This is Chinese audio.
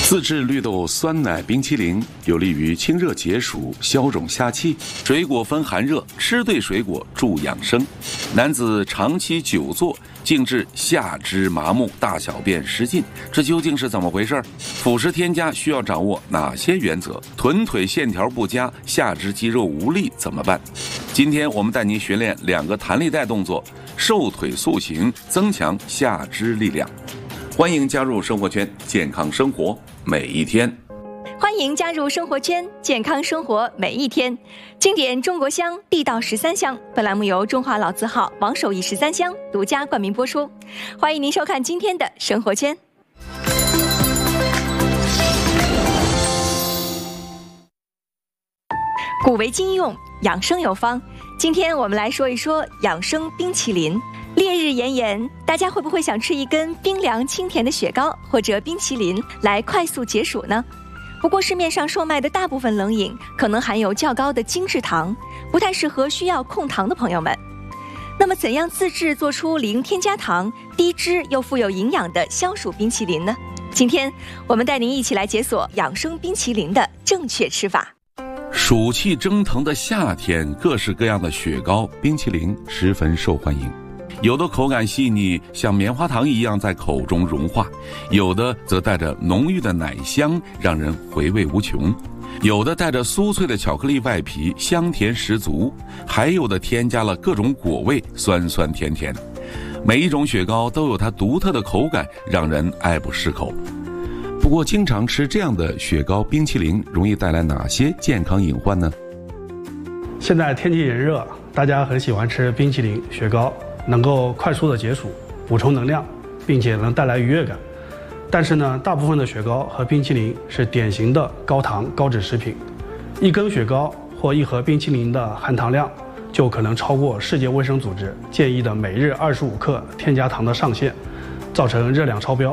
自制绿豆酸奶冰淇淋有利于清热解暑、消肿下气。水果分寒热，吃对水果助养生。男子长期久坐，竟致下肢麻木、大小便失禁，这究竟是怎么回事？辅食添加需要掌握哪些原则？臀腿线条不佳、下肢肌肉无力怎么办？今天我们带您学练2个弹力带动作，瘦腿塑形，增强下肢力量。欢迎加入生活圈，健康生活每一天。 欢迎加入生活圈，健康生活每一天。经典中国香，地道13香。本栏目由中华老字号王守义13香独家冠名播出。欢迎您收看今天的生活圈。古为今用，养生有方。今天我们来说一说养生冰淇淋。烈日炎炎，大家会不会想吃一根冰凉清甜的雪糕或者冰淇淋来快速解暑呢？不过市面上售卖的大部分冷饮可能含有较高的精制糖，不太适合需要控糖的朋友们。那么怎样自制做出零添加糖、低脂又富有营养的消暑冰淇淋呢？今天我们带您一起来解锁养生冰淇淋的正确吃法。 暑气蒸腾的夏天，各式各样的雪糕、冰淇淋十分受欢迎。有的口感细腻，像棉花糖一样在口中融化；有的则带着浓郁的奶香，让人回味无穷；有的带着酥脆的巧克力外皮，香甜十足；还有的添加了各种果味，酸酸甜甜。每一种雪糕都有它独特的口感，让人爱不释口。不过，经常吃这样的雪糕、冰淇淋，容易带来哪些健康隐患呢？ 现在天气炎热，大家很喜欢吃冰淇淋、雪糕，能够快速的解暑、补充能量，并且能带来愉悦感。但是呢，大部分的雪糕和冰淇淋是典型的高糖高脂食品，一根雪糕或一盒冰淇淋的含糖量就可能超过世界卫生组织建议的每日25克添加糖的上限，造成热量超标。